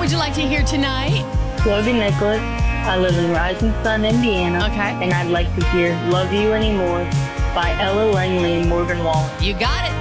would you like to hear tonight? Chloe Nicholas. I live in Rising Sun, Indiana. Okay. And I'd like to hear Love You Anymore by Ella Langley and Morgan Wallen. You got it.